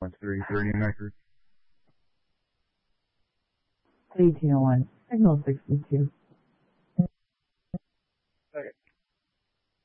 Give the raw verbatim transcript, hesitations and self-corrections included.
point three three record. eighteen oh one, signal sixty-two.